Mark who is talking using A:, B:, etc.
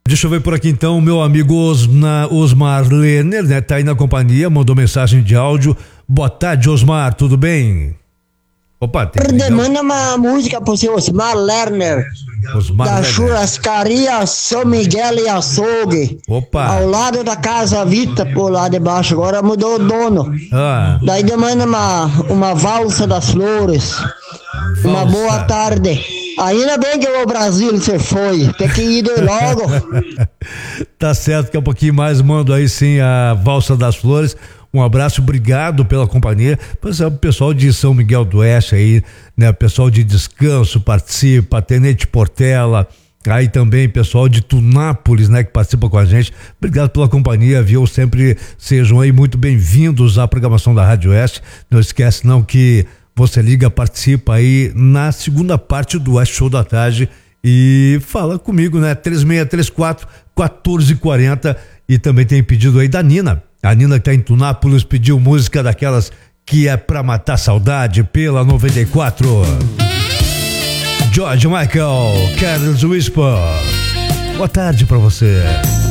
A: Deixa eu ver por aqui então, meu amigo Osmar Lerner, né? Tá aí na companhia, mandou mensagem de áudio. Boa tarde, Osmar, tudo bem? Opa,
B: Manda uma música pro seu Osmar Lerner, da churrascaria São Miguel e Açougue.
A: Opa!
B: Ao lado da Casa Vita, por lá de baixo, agora mudou o dono. Daí demanda uma valsa das flores. Valsa. Uma boa tarde. Ainda bem que o Brasil você foi, tem que ir logo.
A: Tá certo, que um pouquinho mais mando aí sim a valsa das flores. Um abraço, obrigado pela companhia. O pessoal de São Miguel do Oeste aí, né? Pessoal de Descanso participa, Tenente Portela, aí também pessoal de Tunápolis, né? Que participa com a gente. Obrigado pela companhia, viu? Sempre sejam aí muito bem-vindos à programação da Rádio Oeste. Não esquece não que você liga, participa aí na segunda parte do Oeste Show da Tarde e fala comigo, né? 3634-1440 e também tem pedido aí da Nina. A Nina que tá em Tunápolis pediu música daquelas que é pra matar saudade pela 94. George Michael, Carlos Whisper. Boa tarde pra você.